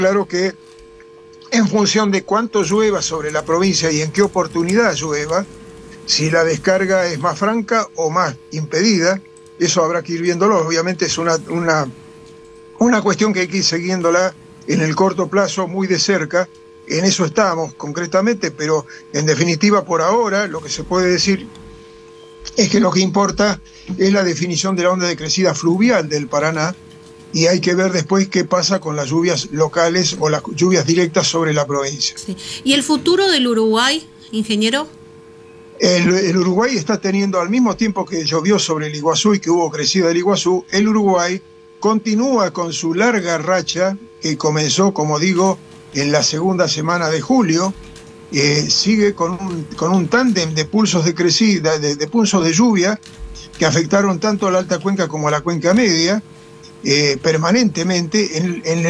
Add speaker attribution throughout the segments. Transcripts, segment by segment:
Speaker 1: claro que en función de cuánto llueva sobre la provincia y en qué oportunidad llueva, si la descarga es más franca o más impedida, eso habrá que ir viéndolo. Obviamente es una cuestión que hay que ir siguiéndola en el corto plazo muy de cerca. En eso estamos concretamente, pero en definitiva por ahora lo que se puede decir es que lo que importa es la definición de la onda de crecida fluvial del Paraná, y hay que ver después qué pasa con las lluvias locales o las lluvias directas sobre la provincia.
Speaker 2: Sí. ¿Y el futuro del Uruguay, ingeniero?
Speaker 1: El Uruguay está teniendo, al mismo tiempo que llovió sobre el Iguazú y que hubo crecida del Iguazú, el Uruguay continúa con su larga racha que comenzó, como digo, en la segunda semana de julio. Sigue con un tándem de pulsos de crecida, de pulsos de lluvia que afectaron tanto a la alta cuenca como a la cuenca media, permanentemente.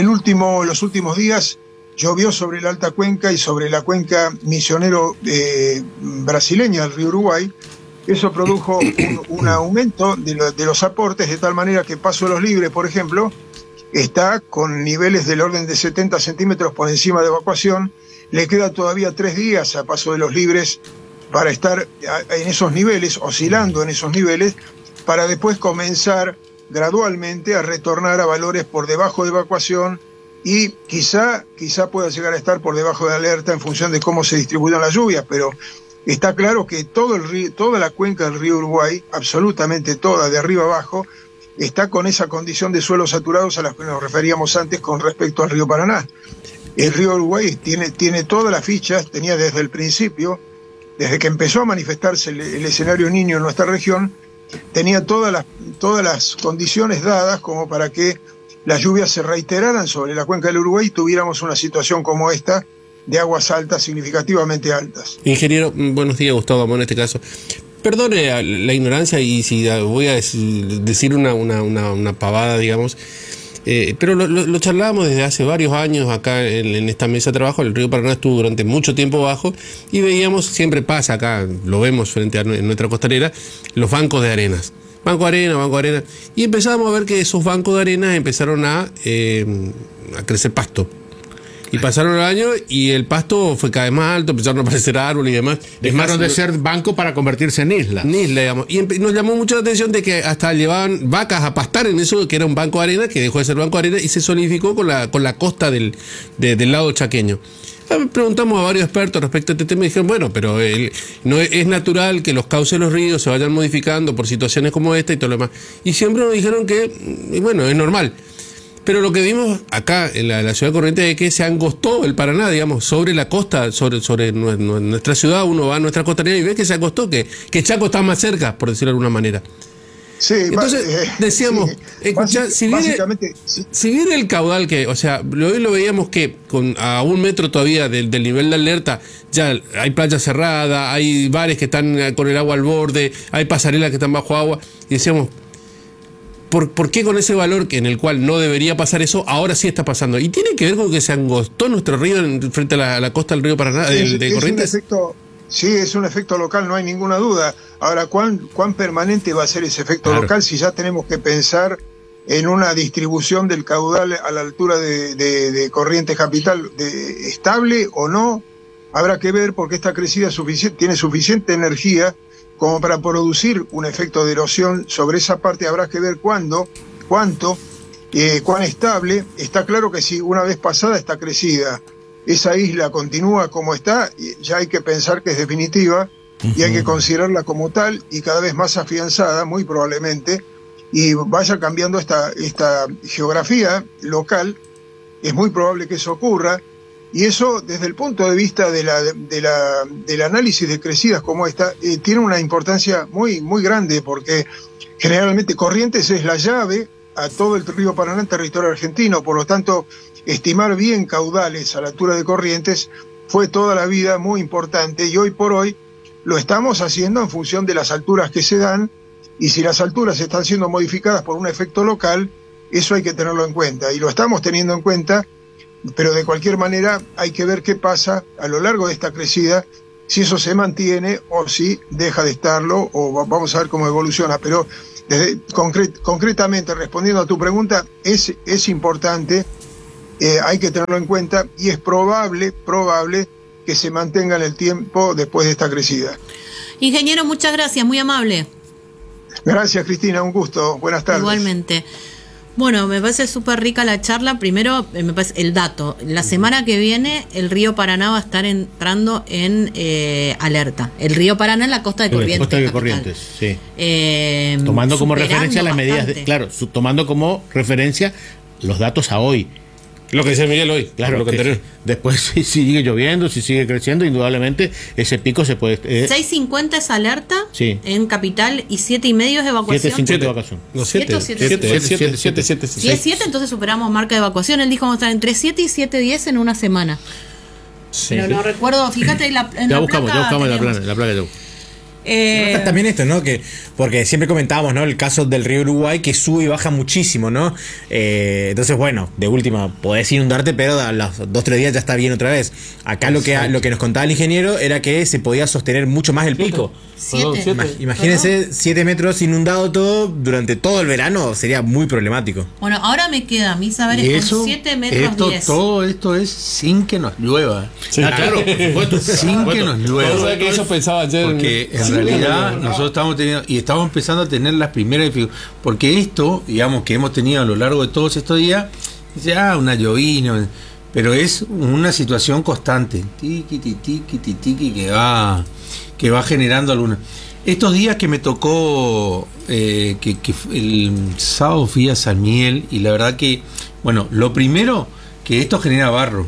Speaker 1: Los últimos días llovió sobre la alta cuenca y sobre la cuenca misionero brasileña del río Uruguay. Eso produjo un aumento de los aportes, de tal manera que Paso de los Libres, por ejemplo, está con niveles del orden de 70 centímetros por encima de evacuación. Le queda todavía 3 días a Paso de los Libres para estar en esos niveles, oscilando en esos niveles, para después comenzar gradualmente a retornar a valores por debajo de evacuación y quizá pueda llegar a estar por debajo de alerta en función de cómo se distribuyan las lluvias, pero está claro que toda la cuenca del río Uruguay, absolutamente toda, de arriba abajo, está con esa condición de suelos saturados a la que nos referíamos antes con respecto al río Paraná. El río Uruguay tiene todas las fichas, tenía desde el principio, desde que empezó a manifestarse el escenario Niño en nuestra región, tenía todas las condiciones dadas como para que las lluvias se reiteraran sobre la cuenca del Uruguay y tuviéramos una situación como esta, de aguas altas, significativamente altas.
Speaker 3: Ingeniero, buenos días, Gustavo Gamón en este caso. Perdone la ignorancia y si voy a decir una pavada, digamos, pero lo charlábamos desde hace varios años acá en esta mesa de trabajo. El río Paraná estuvo durante mucho tiempo bajo y veíamos, siempre pasa acá, lo vemos frente a nuestra costanera, los bancos de arenas. Banco arena, y empezábamos a ver que esos bancos de arena empezaron a crecer pasto. Y pasaron los años y el pasto fue cada vez más alto, empezaron a aparecer árboles y demás.
Speaker 4: Dejaron de ser banco para convertirse en isla.
Speaker 3: Digamos. Y nos llamó mucho la atención de que hasta llevaban vacas a pastar en eso, que era un banco de arena, que dejó de ser banco de arena y se solidificó con la costa del lado chaqueño. Preguntamos a varios expertos respecto a este tema y dijeron, bueno, pero no es natural que los cauces de los ríos se vayan modificando por situaciones como esta y todo lo demás. Y siempre nos dijeron que, bueno, es normal. Pero lo que vimos acá en la ciudad de Corrientes es que se angostó el Paraná, digamos, sobre la costa, sobre nuestra ciudad. Uno va a nuestra costanera y ve que se angostó, que Chaco está más cerca, por decirlo de alguna manera.
Speaker 1: Sí,
Speaker 3: entonces decíamos,
Speaker 1: sí,
Speaker 3: escuchá, si viene el caudal que, o sea, hoy lo veíamos que a 1 metro todavía del nivel de alerta, ya hay playa cerrada, hay bares que están con el agua al borde, hay pasarelas que están bajo agua, y decíamos, ¿por qué con ese valor en el cual no debería pasar eso, ahora sí está pasando? Y tiene que ver con que se angostó nuestro río frente a la costa del río Paraná, de Corrientes.
Speaker 1: Sí, es un efecto local, no hay ninguna duda. Ahora, ¿cuán permanente va a ser ese efecto local si ya tenemos que pensar en una distribución del caudal a la altura de Corrientes Capital estable o no? Habrá que ver, porque esta crecida tiene suficiente energía como para producir un efecto de erosión sobre esa parte. Habrá que ver cuán estable. Está claro que si una vez pasada esta crecida, esa isla continúa como está, ya hay que pensar que es definitiva y hay que considerarla como tal y cada vez más afianzada, muy probablemente, y vaya cambiando esta geografía local. Es muy probable que eso ocurra, y eso desde el punto de vista del análisis de crecidas como esta tiene una importancia muy, muy grande, porque generalmente Corrientes es la llave a todo el río Paraná en territorio argentino. Por lo tanto, estimar bien caudales a la altura de Corrientes fue toda la vida muy importante, y hoy por hoy lo estamos haciendo en función de las alturas que se dan, y si las alturas están siendo modificadas por un efecto local, eso hay que tenerlo en cuenta, y lo estamos teniendo en cuenta, pero de cualquier manera hay que ver qué pasa a lo largo de esta crecida, si eso se mantiene o si deja de estarlo, o vamos a ver cómo evoluciona. Pero concretamente, respondiendo a tu pregunta, es importante hay que tenerlo en cuenta y es probable que se mantenga en el tiempo después de esta crecida.
Speaker 2: Ingeniero, muchas gracias, muy amable.
Speaker 1: Gracias, Cristina, un gusto. Buenas tardes.
Speaker 2: Igualmente. Bueno, me parece súper rica la charla. Primero, me parece el dato. La semana que viene el río Paraná va a estar entrando en alerta. El río Paraná en la costa de Corrientes.
Speaker 4: Costa de Corrientes, sí. Tomando como referencia las medidas, tomando como referencia los datos a hoy.
Speaker 3: Lo que dice Miguel hoy,
Speaker 4: claro,
Speaker 3: lo que anterior.
Speaker 4: Después, si sigue lloviendo, si sigue creciendo, indudablemente ese pico se puede...
Speaker 2: 6:50 es alerta
Speaker 4: sí.
Speaker 2: En Capital y 7:30 es evacuación.
Speaker 4: 7:50 de evacuación.
Speaker 3: No, 7. Si
Speaker 2: es 7, entonces superamos marca de evacuación. Él dijo que vamos a estar entre 7 y 7:10 en una semana.
Speaker 3: Sí.
Speaker 2: Pero no recuerdo, fíjate, en
Speaker 4: ya
Speaker 2: la
Speaker 4: buscamos
Speaker 2: placa
Speaker 4: la placa ya.
Speaker 5: También esto, ¿no? Que porque siempre comentábamos, ¿no? El caso del río Uruguay que sube y baja muchísimo, ¿no? Entonces, bueno, de última podés inundarte, pero a los 2-3 días ya está bien otra vez. Acá lo que nos contaba el ingeniero era que se podía sostener mucho más el pico.
Speaker 2: 7.
Speaker 5: Imagínense 7 metros inundado todo durante todo el verano, sería muy problemático.
Speaker 2: Bueno, ahora me queda a mí saber es con 7 metros 10.
Speaker 6: Todo esto es sin que nos llueva.
Speaker 3: Sí.
Speaker 4: Claro,
Speaker 6: sin que nos llueva.
Speaker 3: Que eso pensaba ayer.
Speaker 6: Porque en realidad nosotros estamos teniendo, y estamos empezando a tener las primeras dificultades. Porque esto, digamos, que hemos tenido a lo largo de todos estos días, dice, una llovina, pero es una situación constante. Tiqui, que va generando alguna. Estos días que me tocó, que el sábado fui a San Miguel, y la verdad que, bueno, lo primero, que esto genera barro,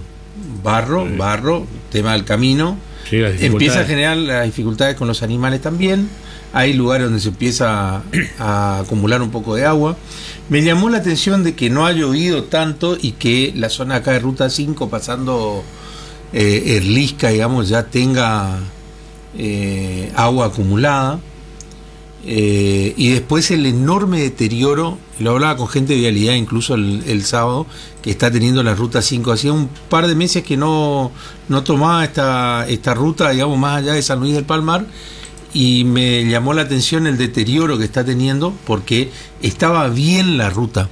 Speaker 6: tema del camino,
Speaker 4: sí,
Speaker 6: empieza a generar las dificultades con los animales también, hay lugares donde se empieza a acumular un poco de agua. Me llamó la atención de que no ha llovido tanto y que la zona acá de Ruta 5 pasando Erlisca, digamos, ya tenga agua acumulada, y después el enorme deterioro, lo hablaba con gente de vialidad incluso el sábado, que está teniendo la Ruta 5. Hacía un par de meses que no tomaba esta ruta, digamos, más allá de San Luis del Palmar, y me llamó la atención el deterioro que está teniendo, porque estaba bien la ruta,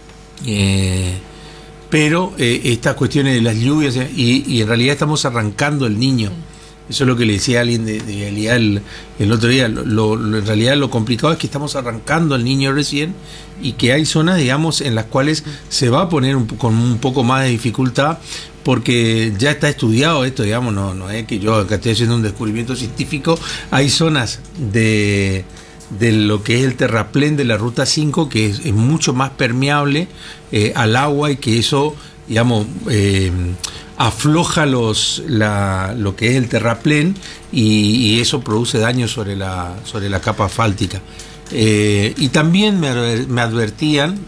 Speaker 6: pero estas cuestiones de las lluvias, y en realidad estamos arrancando el Niño. Eso es lo que le decía a alguien de realidad el otro día. En realidad lo complicado es que estamos arrancando el Niño recién, y que hay zonas, digamos, en las cuales se va a poner con un poco más de dificultad, porque ya está estudiado esto, digamos, no es que yo acá estoy haciendo un descubrimiento científico. Hay zonas de lo que es el terraplén de la Ruta 5 que es mucho más permeable al agua, y que eso, digamos, afloja lo que es el terraplén, y eso produce daño sobre la capa asfáltica. Y también me advertían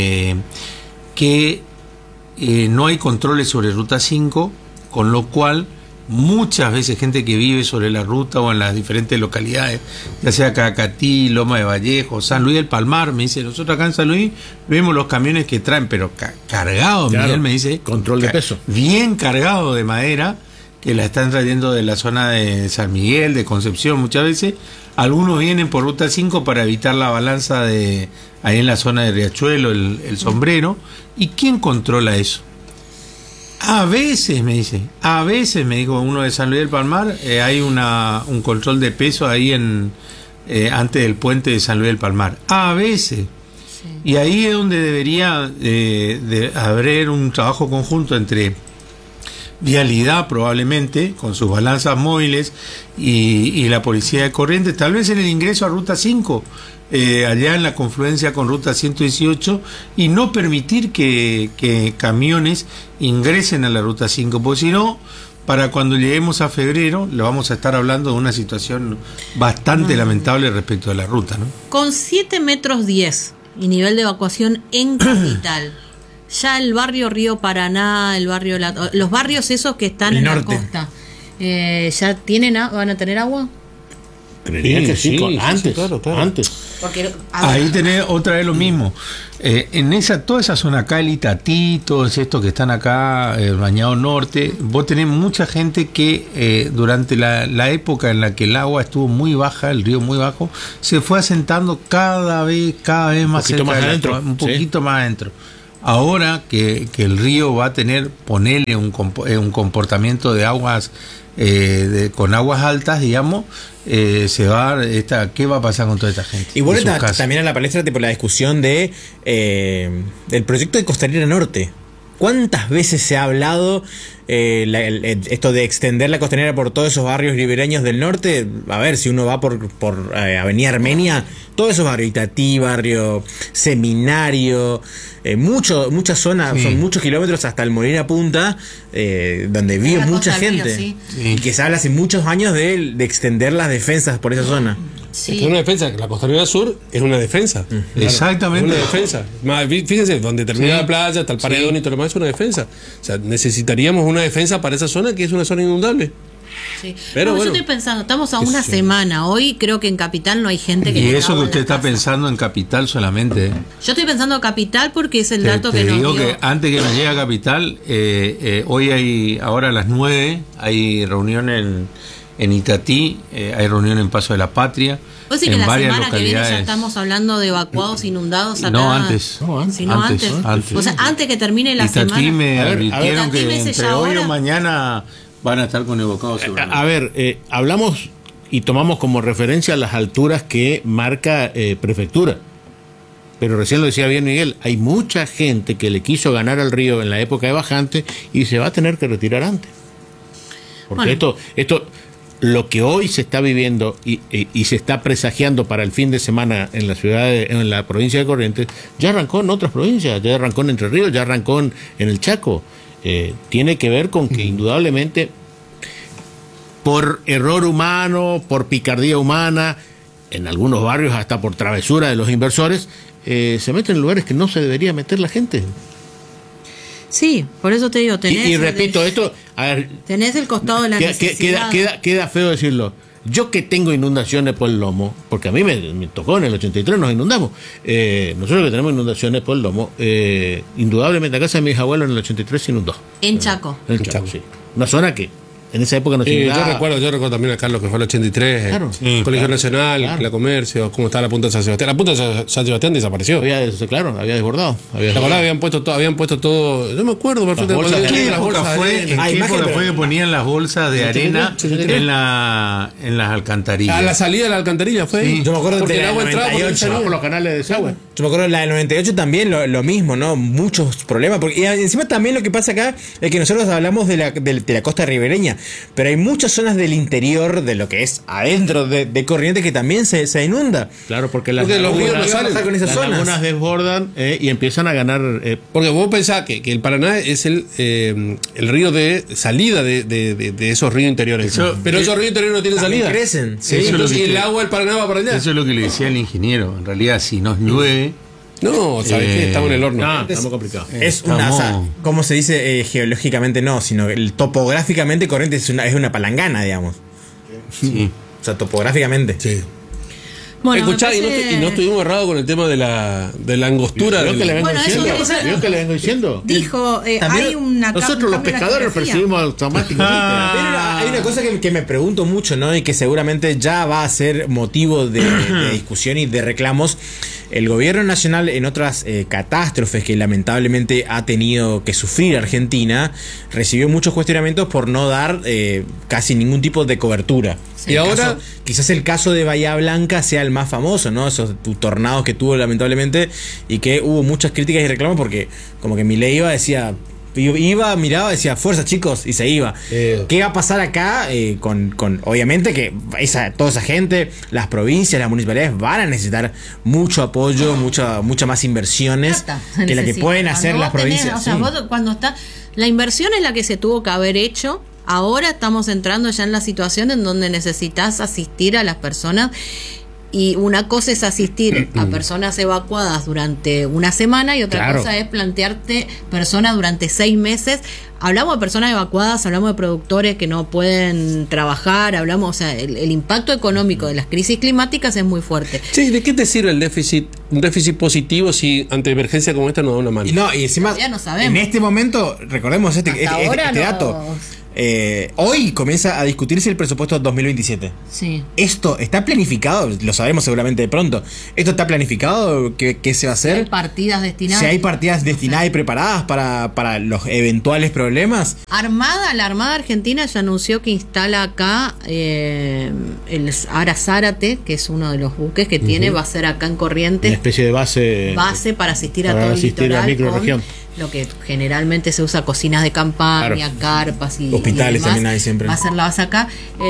Speaker 6: que no hay controles sobre Ruta 5, con lo cual muchas veces gente que vive sobre la ruta o en las diferentes localidades, ya sea Cacatí, Loma de Vallejo, San Luis del Palmar, me dice, nosotros acá en San Luis vemos los camiones que traen, pero cargados, claro, Miguel me dice,
Speaker 4: control de peso,
Speaker 6: bien cargado de madera, que la están trayendo de la zona de San Miguel, de Concepción muchas veces. Algunos vienen por Ruta 5 para evitar la balanza de ahí en la zona de Riachuelo, el Sombrero. ¿Y quién controla eso? A veces me dijo uno de San Luis del Palmar, hay un control de peso ahí antes del puente de San Luis del Palmar. A veces. Sí. Y ahí es donde debería de haber un trabajo conjunto entre Vialidad, probablemente, con sus balanzas móviles, y la policía de Corrientes, tal vez en el ingreso a Ruta 5, allá en la confluencia con Ruta 118, y no permitir que camiones ingresen a la Ruta 5, porque si no, para cuando lleguemos a febrero, le vamos a estar hablando de una situación bastante lamentable respecto a la ruta, ¿no?
Speaker 2: Con 7 metros 10 y nivel de evacuación en Capital, ya el barrio Río Paraná, los barrios esos que están en la costa, ¿ya van a tener agua?
Speaker 4: Creería que sí, antes. Antes.
Speaker 2: Porque,
Speaker 6: ahí tenés otra vez lo mismo. En toda esa zona acá, el Itatí, todos estos que están acá, el Bañado Norte, vos tenés mucha gente que durante la época en la que el agua estuvo muy baja, el río muy bajo, se fue asentando cada vez más cerca,
Speaker 4: más adentro,
Speaker 6: un poquito más adentro. ahora que el río va a tener, ponele un comportamiento de aguas con aguas altas, digamos, se va a dar ¿qué va a pasar con toda esta gente?
Speaker 5: Y vuelve también a la palestra tipo la discusión de del proyecto de Costanera Norte. ¿Cuántas veces se ha hablado esto de extender la Costanera por todos esos barrios ribereños del norte? A ver, si uno va por Avenida Armenia, todos esos barrios, Itatí, barrio Seminario, muchas zonas, sí. Son muchos kilómetros hasta el Molina Punta, donde vive mucha gente. Río, sí. Y que se habla hace muchos años de extender las defensas por esa zona.
Speaker 3: Sí. Es una defensa, la Costanera Sur es una defensa.
Speaker 6: Exactamente.
Speaker 3: Es una defensa. Fíjense, donde termina la playa, hasta el paredón y todo lo demás, es una defensa. O sea, necesitaríamos una defensa para esa zona, que es una zona inundable.
Speaker 2: Sí. Pero bueno, yo estoy pensando, estamos a una semana. Hoy creo que en Capital no hay gente que...
Speaker 6: Y eso que usted está pensando en Capital solamente.
Speaker 2: Yo estoy pensando en Capital porque es el dato que nos dio.
Speaker 6: Te digo que antes que nos llegue a Capital, hoy ahora a las 9, hay reunión en Itatí, hay reunión en Paso de la Patria.
Speaker 2: ¿Vos decís que la semana que viene ya estamos hablando de evacuados, inundados acá?
Speaker 6: No, antes.
Speaker 2: Antes. O sea, antes que termine la
Speaker 6: Itatí
Speaker 2: semana.
Speaker 6: Me advirtieron que entre hoy o mañana van a estar con evacuados.
Speaker 4: A ver, hablamos y tomamos como referencia las alturas que marca prefectura. Pero recién lo decía bien Miguel, hay mucha gente que le quiso ganar al río en la época de bajante y se va a tener que retirar antes. Porque esto lo que hoy se está viviendo y se está presagiando para el fin de semana en la ciudad, en la provincia de Corrientes, ya arrancó en otras provincias, ya arrancó en Entre Ríos, ya arrancó en el Chaco. Tiene que ver con que indudablemente por error humano, por picardía humana, en algunos barrios hasta por travesura de los inversores, se meten en lugares que no se debería meter la gente.
Speaker 2: Sí, por eso te digo, tenés...
Speaker 4: Y repito, esto... A ver,
Speaker 2: tenés el costado de la necesidad.
Speaker 4: Queda feo decirlo. Yo que tengo inundaciones por el lomo, porque a mí me tocó en el 83, nos inundamos. Nosotros que tenemos inundaciones por el lomo, indudablemente la casa de mis abuelos en el 83 se inundó.
Speaker 2: En Chaco.
Speaker 4: En Chaco, sí. Una zona que en esa época no se inundaba.
Speaker 3: Yo recuerdo también a Carlos que fue el 83, claro. Colegio Nacional, la Comercio, cómo estaba la Punta de San Sebastián. La Punta de San Sebastián desapareció.
Speaker 4: Había desbordado.
Speaker 3: Habían puesto todo. Yo me acuerdo perfectamente.
Speaker 6: ¿En qué época fue que ponían las bolsas de arena en las alcantarillas?
Speaker 3: A la salida de la alcantarilla fue.
Speaker 5: Sí. Yo me acuerdo
Speaker 3: porque
Speaker 5: de
Speaker 3: el agua entraba
Speaker 4: por los canales de desagüe.
Speaker 5: Yo me acuerdo de la del 98 también lo mismo, ¿no? Muchos problemas. Porque, y encima también lo que pasa acá es que nosotros hablamos de la costa ribereña, pero hay muchas zonas del interior, de lo que es adentro de Corrientes, que también se inunda.
Speaker 4: Claro, porque los ríos no salen con esas zonas. Algunas desbordan y empiezan a ganar.
Speaker 3: Porque vos pensás que el Paraná es el río de salida de esos ríos interiores. Pero esos ríos interiores no tienen salida.
Speaker 5: Crecen.
Speaker 3: Sí, entonces, y el agua del Paraná va para allá.
Speaker 6: Eso es lo que le decía el ingeniero. En realidad, si nos llueve...
Speaker 3: No, sabes que estamos en el horno.
Speaker 4: No, estamos complicados.
Speaker 5: Es una, ¿cómo se dice? Geológicamente no, sino topográficamente Corrientes es una palangana, digamos.
Speaker 6: Sí.
Speaker 5: O sea, topográficamente.
Speaker 3: Sí. Bueno, escuchá, y no estuvimos errados con el tema de la angostura.
Speaker 4: ¿Vio que le vengo diciendo?
Speaker 2: Dijo, hay una...
Speaker 4: Nosotros los pescadores percibimos automáticamente.
Speaker 5: Hay una cosa que me pregunto mucho, ¿no? Y que seguramente ya va a ser motivo de discusión y de reclamos. El gobierno nacional, en otras catástrofes que lamentablemente ha tenido que sufrir Argentina, recibió muchos cuestionamientos por no dar casi ningún tipo de cobertura.
Speaker 3: Sí. Y ahora,
Speaker 5: quizás el caso de Bahía Blanca sea el más famoso, ¿no? Esos tornados que tuvo lamentablemente y que hubo muchas críticas y reclamos porque como que Milei miraba, decía, fuerza chicos, y se iba. ¿Qué va a pasar acá? Con obviamente que toda esa gente, las provincias, las municipalidades van a necesitar mucho apoyo, mucha más inversiones que la que pueden hacer las provincias.
Speaker 2: Vos cuando está, la inversión es la que se tuvo que haber hecho. Ahora estamos entrando ya en la situación en donde necesitas asistir a las personas. Y una cosa es asistir a personas evacuadas durante una semana y otra cosa es plantearte personas durante 6 meses. Hablamos de personas evacuadas, hablamos de productores que no pueden trabajar, hablamos, o sea, el impacto económico de las crisis climáticas es muy fuerte.
Speaker 3: Sí, ¿de qué te sirve un déficit positivo si ante emergencia como esta no da una mano?
Speaker 5: Y encima,
Speaker 2: ya no sabemos.
Speaker 5: En este momento, recordemos este dato. Hoy comienza a discutirse el presupuesto 2027.
Speaker 2: Sí.
Speaker 5: ¿Esto está planificado? Lo sabemos seguramente de pronto. ¿Esto está planificado? ¿Qué se va a hacer?
Speaker 2: ¿Hay partidas destinadas?
Speaker 5: Si hay partidas destinadas y preparadas para los eventuales problemas.
Speaker 2: La Armada Argentina ya anunció que instala acá el Ara Zárate, que es uno de los buques que tiene, va a ser acá en Corrientes.
Speaker 4: Una especie de base
Speaker 2: para asistir a todo el litoral,
Speaker 4: a microrregión.
Speaker 2: Lo que generalmente se usa, cocinas de campaña, carpas y
Speaker 5: hospitales
Speaker 2: y demás,
Speaker 5: también hay siempre.
Speaker 2: Va a ser la base acá.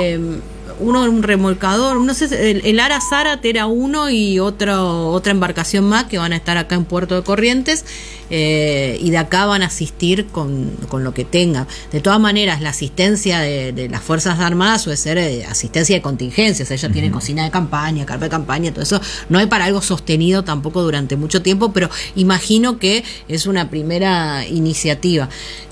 Speaker 2: Un remolcador, no sé, el Ara Zárate era uno y otra embarcación más que van a estar acá en Puerto de Corrientes, y de acá van a asistir con lo que tengan. De todas maneras, la asistencia de las Fuerzas Armadas suele ser asistencia de contingencia, o sea, ella tiene cocina de campaña, carpa de campaña, todo eso. No hay para algo sostenido tampoco durante mucho tiempo, pero imagino que es una primera iniciativa.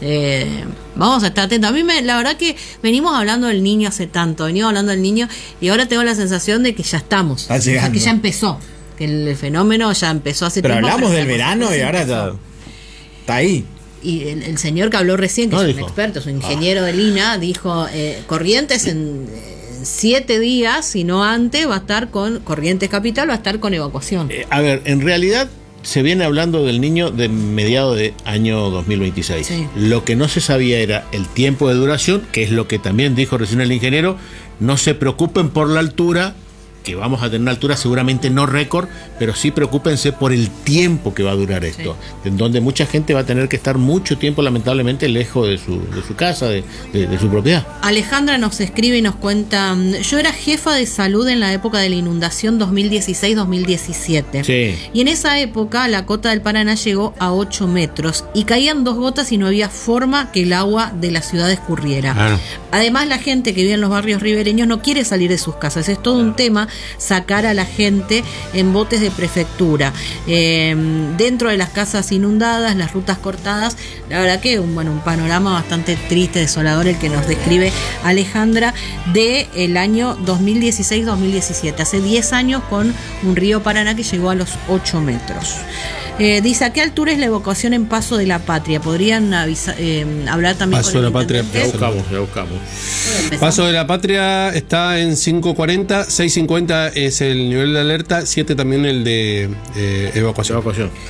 Speaker 2: Vamos a estar atentos. A mí la verdad que venimos hablando del niño hace tanto, venimos hablando del niño y ahora tengo la sensación de que ya estamos, o sea, que ya empezó, que el fenómeno ya empezó hace tiempo.
Speaker 5: Pero hablamos del verano y ahora está ahí.
Speaker 2: Y el señor que habló recién, que es un experto, es un ingeniero de Lina, dijo, Corrientes en 7 días, si no antes, va a estar con Corrientes Capital, va a estar con evacuación.
Speaker 4: A ver, en realidad se viene hablando del niño de mediados de año 2026.
Speaker 2: Sí.
Speaker 4: Lo que no se sabía era el tiempo de duración, que es lo que también dijo recién el ingeniero. No se preocupen por la altura, que vamos a tener una altura seguramente no récord, pero sí preocúpense por el tiempo que va a durar esto, en donde mucha gente va a tener que estar mucho tiempo lamentablemente lejos de su casa, de su propiedad.
Speaker 2: Alejandra nos escribe y nos cuenta: yo era jefa de salud en la época de la inundación 2016-2017.
Speaker 4: Sí.
Speaker 2: Y en esa época la cota del Paraná llegó a 8 metros y caían 2 gotas y no había forma que el agua de la ciudad escurriera.
Speaker 4: Claro.
Speaker 2: Además, la gente que vive en los barrios ribereños no quiere salir de sus casas. Es todo un tema sacar a la gente en botes de prefectura. Dentro de las casas inundadas, las rutas cortadas, la verdad que un panorama bastante triste, desolador el que nos describe Alejandra del año 2016-2017. Hace 10 años con un río Paraná que llegó a los 8 metros. Dice: ¿a qué altura es la evacuación en Paso de la Patria? ¿Podrían hablar también
Speaker 3: Paso
Speaker 2: con
Speaker 3: de
Speaker 2: el
Speaker 3: la Patria.
Speaker 2: intendente?
Speaker 4: Ya buscamos.
Speaker 3: Paso de la Patria está en 540, 650 es el nivel de alerta, 7 también el de evacuación.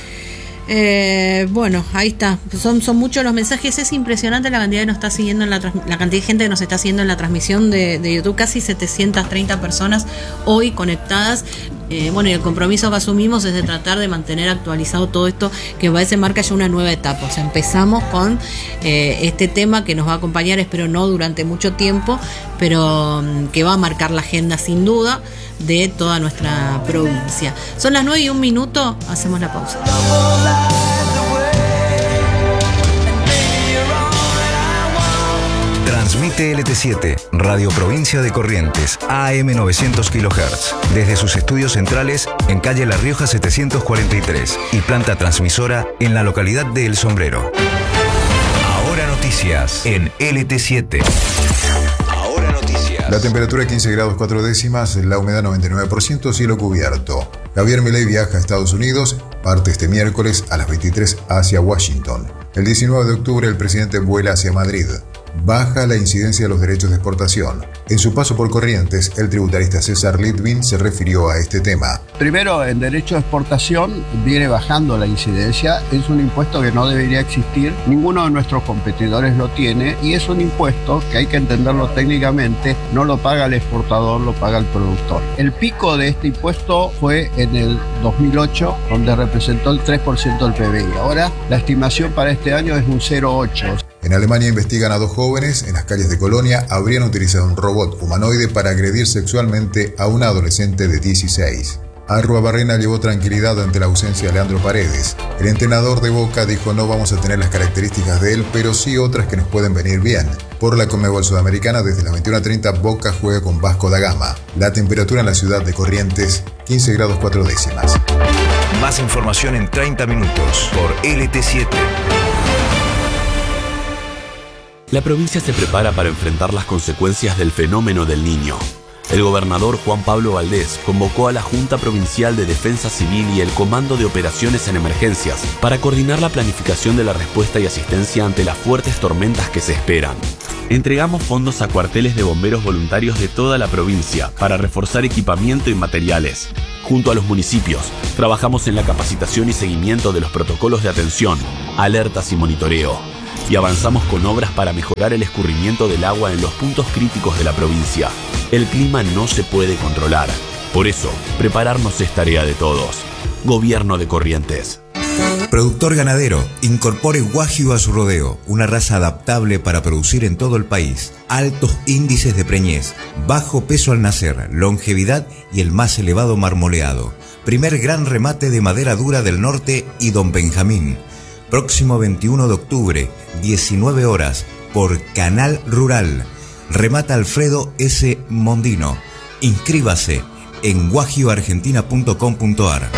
Speaker 2: Bueno, ahí está. Son muchos los mensajes. Es impresionante la cantidad que nos está siguiendo la cantidad de gente que nos está siguiendo en la transmisión de YouTube. Casi 730 personas hoy conectadas. Y el compromiso que asumimos es de tratar de mantener actualizado todo esto, que parece marca ya una nueva etapa. O sea, empezamos con este tema que nos va a acompañar, espero no durante mucho tiempo, pero que va a marcar la agenda sin duda de toda nuestra provincia. Son las 9:01, hacemos la pausa.
Speaker 7: Transmite LT7, Radio Provincia de Corrientes, AM 900 kHz, desde sus estudios centrales en calle La Rioja 743 y planta transmisora en la localidad de El Sombrero. Ahora noticias en LT7. Ahora noticias.
Speaker 8: La temperatura 15 grados 4 décimas, la humedad 99%, cielo cubierto. Javier Milei viaja a Estados Unidos, parte este miércoles a las 23 hacia Washington. El 19 de octubre el presidente vuela hacia Madrid. Baja la incidencia de los derechos de exportación. En su paso por Corrientes, el tributarista César Litvin se refirió a este tema.
Speaker 9: Primero, en derecho de exportación viene bajando la incidencia. Es un impuesto que no debería existir. Ninguno de nuestros competidores lo tiene y es un impuesto que hay que entenderlo técnicamente. No lo paga el exportador, lo paga el productor. El pico de este impuesto fue en el 2008, donde representó el 3% del PBI. Ahora, la estimación para este año es un 0,8%.
Speaker 8: En Alemania investigan a 2 jóvenes en las calles de Colonia. Habrían utilizado un robot humanoide para agredir sexualmente a una adolescente de 16. Arruabarrena llevó tranquilidad ante la ausencia de Leandro Paredes. El entrenador de Boca dijo: no vamos a tener las características de él, pero sí otras que nos pueden venir bien. Por la Conmebol Sudamericana, desde las 21:30, Boca juega con Vasco da Gama. La temperatura en la ciudad de Corrientes, 15 grados 4 décimas.
Speaker 7: Más información en 30 minutos por LT7.
Speaker 10: La provincia se prepara para enfrentar las consecuencias del fenómeno del Niño. El gobernador Juan Pablo Valdés convocó a la Junta Provincial de Defensa Civil y el Comando de Operaciones en Emergencias para coordinar la planificación de la respuesta y asistencia ante las fuertes tormentas que se esperan. Entregamos fondos a cuarteles de bomberos voluntarios de toda la provincia para reforzar equipamiento y materiales. Junto a los municipios, trabajamos en la capacitación y seguimiento de los protocolos de atención, alertas y monitoreo. Y avanzamos con obras para mejorar el escurrimiento del agua en los puntos críticos de la provincia. El clima no se puede controlar. Por eso, prepararnos es tarea de todos. Gobierno de Corrientes.
Speaker 7: Productor ganadero, incorpore Wagyu a su rodeo, una raza adaptable para producir en todo el país. Altos índices de preñez, bajo peso al nacer, longevidad y el más elevado marmoleado. Primer gran remate de madera dura del norte y Don Benjamín. Próximo 21 de octubre, 19 horas, por Canal Rural. Remata Alfredo S. Mondino. Inscríbase en wagyuargentina.com.ar.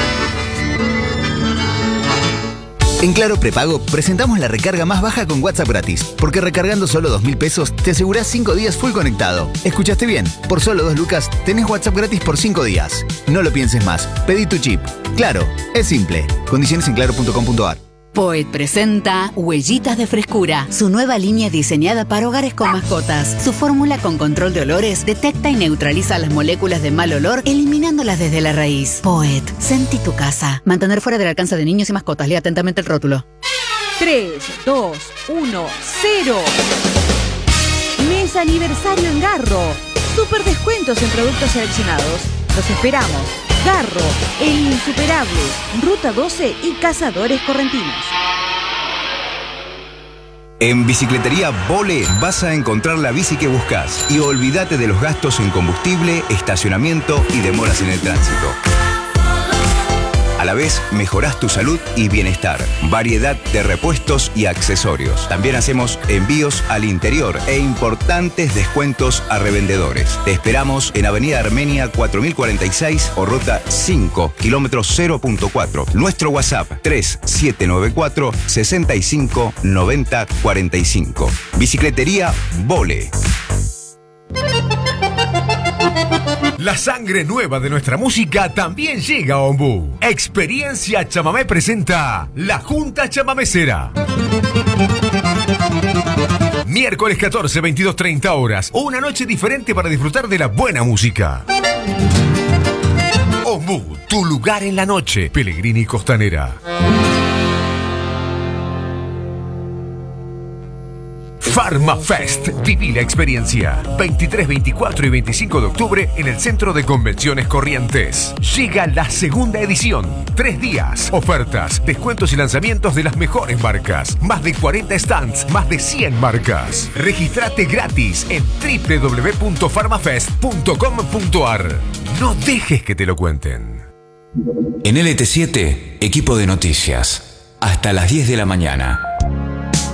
Speaker 11: En Claro Prepago presentamos la recarga más baja con WhatsApp gratis, porque recargando solo 2.000 pesos te asegurás 5 días full conectado. ¿Escuchaste bien? Por solo 2 lucas tenés WhatsApp gratis por 5 días. No lo pienses más, pedí tu chip. Claro, es simple. Condiciones en claro.com.ar.
Speaker 12: Poet presenta Huellitas de Frescura, su nueva línea diseñada para hogares con mascotas. Su fórmula con control de olores detecta y neutraliza las moléculas de mal olor, eliminándolas desde la raíz. Poet, sentí tu casa. Mantener fuera del alcance de niños y mascotas. Lea atentamente el rótulo.
Speaker 13: 3, 2, 1, 0. Mes aniversario en Garro. Super descuentos en productos seleccionados. Los esperamos. Garro, el insuperable, Ruta 12 y Cazadores Correntinos.
Speaker 7: En Bicicletería Vole vas a encontrar la bici que buscas y olvídate de los gastos en combustible, estacionamiento y demoras en el tránsito. A la vez, mejorás tu salud y bienestar. Variedad de repuestos y accesorios. También hacemos envíos al interior e importantes descuentos a revendedores. Te esperamos en Avenida Armenia 4046 o Ruta 5, kilómetro 0.4. Nuestro WhatsApp 3794 65 90 45. Bicicletería Vole.
Speaker 14: La sangre nueva de nuestra música también llega a Ombú. Experiencia Chamamé presenta La Junta Chamamecera. Miércoles 14, 22:30 horas. Una noche diferente para disfrutar de la buena música. Ombú, tu lugar en la noche. Pellegrini Costanera. PharmaFest, viví la experiencia. 23, 24 y 25 de octubre en el Centro de Convenciones Corrientes. Llega la segunda edición. 3 días, ofertas, descuentos y lanzamientos de las mejores marcas. Más de 40 stands, más de 100 marcas. Regístrate gratis en www.pharmafest.com.ar. No dejes que te lo cuenten.
Speaker 15: En LT7, equipo de noticias. Hasta las 10 de la mañana.